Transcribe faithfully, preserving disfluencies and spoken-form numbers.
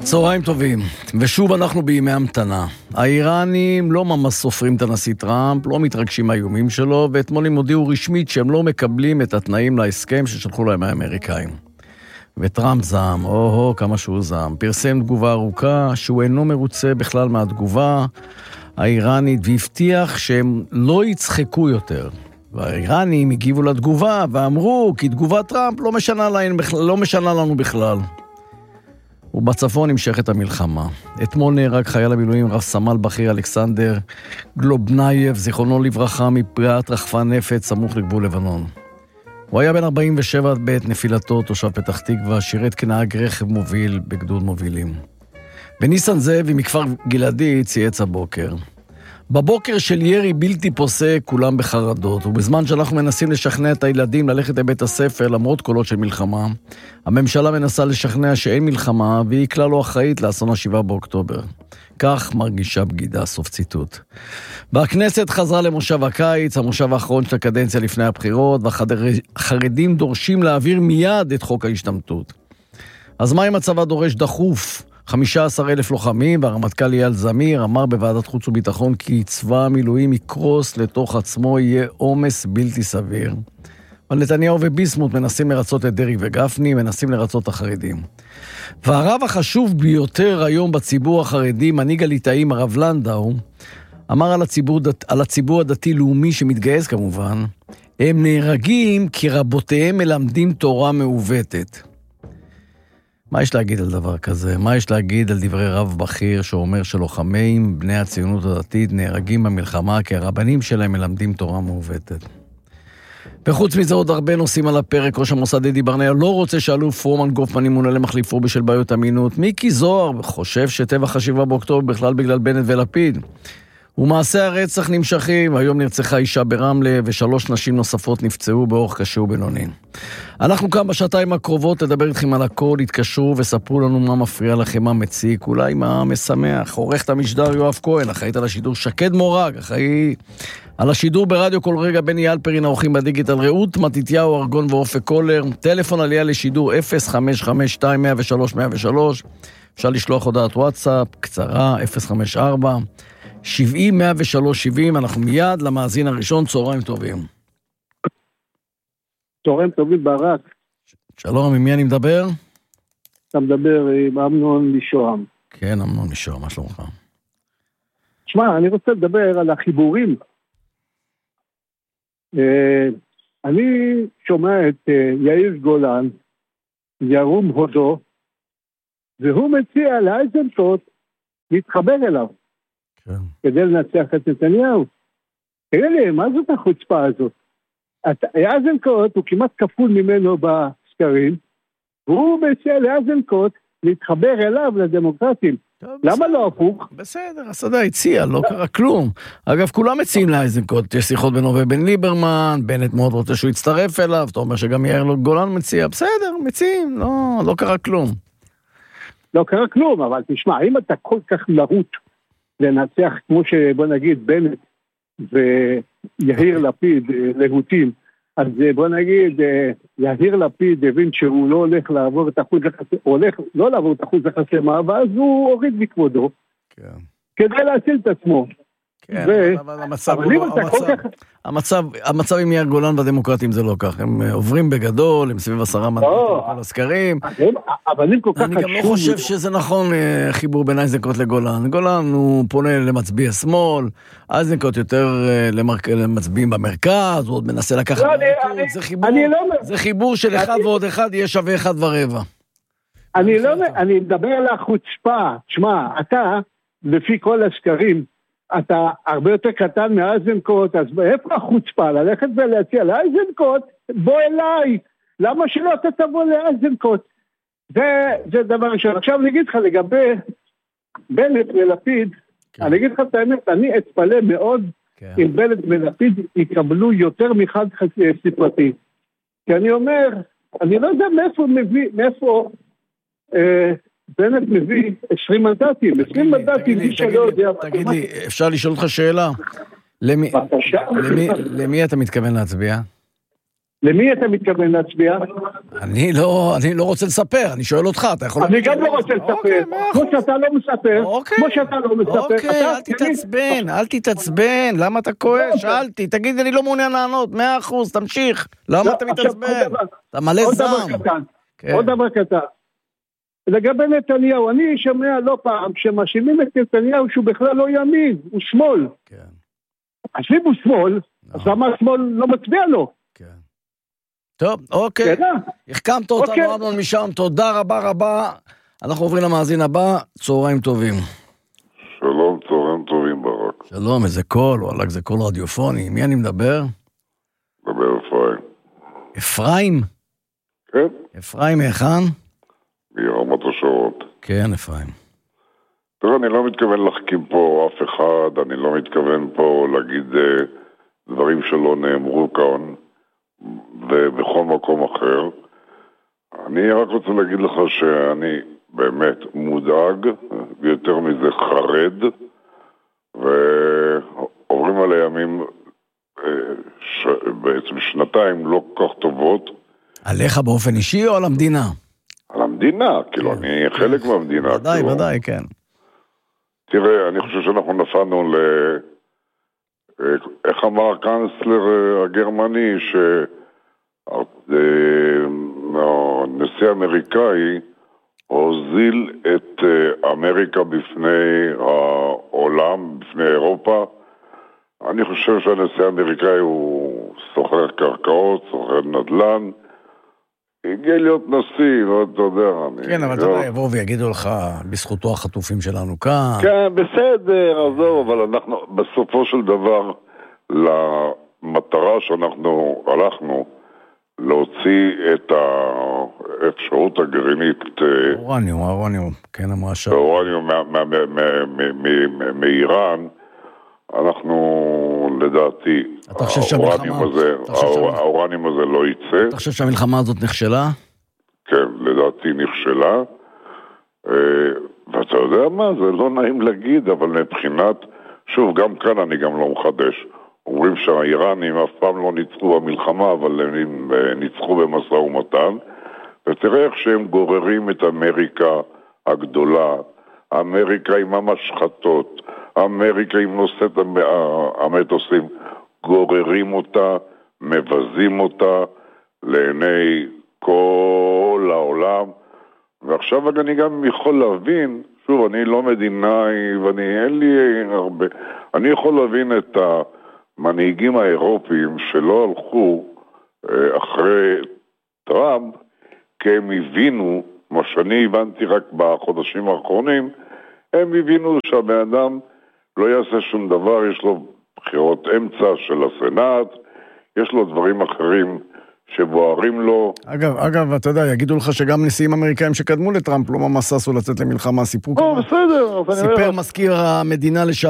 צהריים טובים, ושוב אנחנו בימי המתנה. האיראנים לא ממש סופרים את הנשיא טראמפ, לא מתרגשים מהאיומים שלו, ואתמול הם הודיעו רשמית שהם לא מקבלים את התנאים להסכם ששלחו להם האמריקאים. וטראמפ זעם, או-הו, כמה שהוא זעם. פרסם תגובה ארוכה שהוא אינו מרוצה בכלל מהתגובה האיראנית, והבטיח שהם לא יצחקו יותר. והאיראנים הגיבו לתגובה ואמרו כי תגובת טראמפ לא משנה, להם, לא משנה לנו בכלל. ובצפון נמשכת המלחמה. אתמול נהרג חייל המילואים רב סמל בכיר אלכסנדר גלובנייב, זיכרונו לברכה, מפריעת רחפן נפץ סמוך לגבול לבנון. הוא היה בן ארבעים ושבע בעת נפילתו, תושב פתח תקווה, שירת כנהג רכב מוביל בגדוד מובילים. וניסן זאבי מכפר גלעדי צייץ הבוקר. בבוקר של ירי בלתי פוסק, כולם בחרדות, ובזמן שאנחנו מנסים לשכנע את הילדים ללכת לבית הספר למרות קולות של מלחמה, הממשלה מנסה לשכנע שאין מלחמה, והיא כלל לא אחראית לאסון השבעה באוקטובר. כך מרגישה בגידה, סוף ציטוט. והכנסת חזרה למושב הקיץ, המושב האחרון של הקדנציה לפני הבחירות, והחרדים דורשים להעביר מיד את חוק ההשתמטות. אז מה אם הצבא דורש דחוף? חמישה עשר אלף לוחמים, והרמטכ"ל אייל זמיר אמר בוועדת חוץ וביטחון כי צבא המילואים יקרוס לתוך עצמו, יהיה עומס בלתי סביר. אבל נתניהו וביסמוט מנסים לרצות את דרעי וגפני, מנסים לרצות את החרדים. והרב החשוב ביותר היום בציבור החרדי, מנהיג הליטאים הרב לנדאו, אמר על הציבור, על הציבור הדתי-לאומי שמתגייס כמובן, הם נהרגים כי רבותיהם מלמדים תורה מעוותת. מה יש להגיד על דבר כזה? מה יש להגיד על דברי רב בכיר שאומר שלוחמים, בני הציונות הדתית, נהרגים במלחמה כי הרבנים שלהם מלמדים תורה מעוותת? וחוץ מזה עוד הרבה נושאים על הפרק. ראש המוסד דדי ברנע לא רוצה שאלוף פרומן גופמן ימונה למחליפו בשל בעיות אמינות. מיקי זוהר חושב שטבח השבעה באוקטובר בכלל בגלל בנט ולפיד. ומעשי הרצח נמשכים, היום נרצחה אישה ברמלה ושלוש נשים נוספות נפצעו באורח קשה ובינוני. אנחנו כאן בשעתיים הקרובות לדבר איתכם על הכל, התקשרו וספרו לנו מה מפריע לכם, מה מציק, אולי מה משמח. עורך המשדר יואב כהן, אחראית על השידור שקד מורג, אחראי על השידור ברדיו כל רגע בני אלפרין, האורחים בדיגיטל רעות מתתיהו ארגון ואופק קולר, טלפון עלייה לשידור אפס חמש חמש שתיים אפס אפס שלוש אפס אפס שלוש, אפשר לשלוח הודעת וואטסאפ קצרה אפס חמש ארבע שבעים מאה ושלוש שבעים. אנחנו מיד למאזין הראשון. צהריים טובים. צהריים טובים ברק. שלום, עם מי אני מדבר? אתה מדבר עם אמנון משוהם. כן, אמנון משוהם, מה שלומך? תשמע, אני רוצה לדבר על החיבורים. אני שומע את יאיר גולן, ירום הודו, והוא מציע לאייזנקוט להתחבר אליו. כדי לנצח את נתניהו. תראה לי, מה זאת החוצפה הזאת? אייזנקוט הוא כמעט כפול ממנו בסקרים, והוא מציע לאייזנקוט להתחבר אליו לדמוקרטים. למה לא הפוך? בסדר, הסדה הציע, לא קרה כלום. אגב, כולם מציעים לאייזנקוט, יש שיחות בינו ובין ליברמן, בנט מאוד רוצה שהוא יצטרף אליו, אתה אומר שגם יאיר גולן מציע, בסדר, מציעים, לא, לא קרה כלום. לא קרה כלום, אבל תשמע, אם אתה כל כך להוט לנצח, כמו שבוא נגיד בנט ויהיר לפיד להוטים, אז בוא נגיד יהיר לפיד הבין שהוא לא הולך לעבור את אחוז החסמה, הולך לא לעבור את אחוז החסמה, ואז הוא הוריד מכבודו, כן. כדי להציל את עצמו. כן, ו... אבל המצב, אבל הוא לא, המצב, כך... המצב, המצב עם יאיר גולן והדמוקרטים זה לא כך, הם עוברים בגדול, הם סביב עשרה מנדטים בכל הסקרים. אבל אם כל כך אני גם לא חושב שזה נכון חיבור בין אייזנקוט לגולן. גולן הוא פונה למצביע שמאל, אייזנקוט יותר למצביעים במרכז, הוא עוד מנסה לקחת... לא, אני, זה, חיבור, אני לא... זה חיבור של אחד אני... ועוד אחד יהיה שווה אחד ורבע. אני, לא, אני מדבר על החוצפה. תשמע, אתה, לפי כל הסקרים, אתה הרבה יותר קטן מאייזנקוט, אז איפה החוצפה? ללכת ולהציע לאייזנקוט, בוא אליי. למה שלא אתה תבוא לאייזנקוט? זה, זה דבר ראשון. עכשיו אני אגיד לך לגבי בנט ולפיד, כן. אני אגיד לך את האמת, אני אתפלא מאוד כן. אם בנט ולפיד יקבלו יותר מחד ספרתי. כי אני אומר, אני לא יודע מאיפה מביא, מאיפה... אה, בנט מביא עשרים מנדטים, עשרים מנדטים, מי שלא יודע... תגיד לי, אפשר לשאול אותך שאלה? למי אתה מתכוון להצביע? למי אתה מתכוון להצביע? אני לא, אני לא רוצה לספר, אני שואל אותך, אתה יכול... אני גם לא רוצה לספר, כמו שאתה לא מספר, כמו שאתה לא מספר. אוקיי, אל תתעצבן, אל תתעצבן, למה אתה כועס? שאלתי, תגיד, אני לא מעוניין לענות, מאה אחוז, תמשיך, למה אתה מתעצבן? אתה מלא זעם. עוד דבר קטן, עוד דבר קטן. לגבי נתניהו, אני שומע לא פעם שמאשימים את נתניהו שהוא בכלל לא ימין, הוא שמאל. אז אם הוא שמאל, אז למה השמאל לא מצביע לו? טוב, אוקיי. החכמת אותנו, אמנון משם, תודה רבה רבה. אנחנו עוברים למאזין הבא, צהריים טובים. שלום, צהריים טובים ברק. שלום, איזה קול, וואלק, זה קול רדיופוני. מי אני מדבר? מדבר אפרים. אפרים? כן. אפרים מהיכן? מרמת השרון. כן, אפרים. תראה, אני לא מתכוון להחכים פה אף אחד, אני לא מתכוון פה להגיד uh, דברים שלא נאמרו כאן, ובכל מקום אחר. אני רק רוצה להגיד לך שאני באמת מודאג, ויותר מזה חרד, ועוברים על הימים ש... בעצם שנתיים לא כל כך טובות. עליך באופן אישי או על המדינה? על המדינה, כאילו, אני חלק מהמדינה. ודאי, ודאי, כן. תראה, אני חושב שאנחנו נפלנו ל... איך אמר הקאנצלר הגרמני, שהנשיא האמריקאי הוזיל את אמריקה בפני העולם, בפני אירופה. אני חושב שהנשיא האמריקאי הוא סוחר קרקעות, סוחר נדל"ן, הגיע להיות נשיא, לא אתה יודע. כן, אבל אתה יודע, יבואו ויגידו לך, בזכותו החטופים שלנו כאן. כן, בסדר, עזוב, אבל אנחנו בסופו של דבר, למטרה שאנחנו הלכנו, להוציא את האפשרות הגרעינית. אורניום, אורניום, כן, אמרה שם. אורניום מאיראן, אנחנו לדעתי, האורניום הזה לא יצא. אתה חושב שהמלחמה הזאת נכשלה? כן, לדעתי נכשלה. ואתה יודע מה, זה לא נעים להגיד, אבל מבחינת, שוב, גם כאן אני גם לא מחדש. אומרים שהאיראנים אף פעם לא ניצחו במלחמה, אבל הם ניצחו במשא ומתן. ותראה איך שהם גוררים את אמריקה הגדולה, אמריקה עם המשחטות, אמריקה עם נושאת המטוסים, גוררים אותה, מבזים אותה לעיני כל העולם. ועכשיו אני גם יכול להבין, שוב, אני לא מדינאי ואני אין לי הרבה, אני יכול להבין את המנהיגים האירופיים שלא הלכו אחרי טראמפ, כי הם הבינו, מה שאני הבנתי רק בחודשים האחרונים, הם הבינו שהבן אדם לא יעשה שום דבר, יש לו בחירות אמצע של הסנאט, יש לו דברים אחרים שבוערים לו. אגב, אגב, אתה יודע, יגידו לך שגם נשיאים אמריקאים שקדמו לטראמפ לא ממש ששו לצאת למלחמה, סיפרו כמו... בסדר. סיפר מזכיר המדינה לשעבר.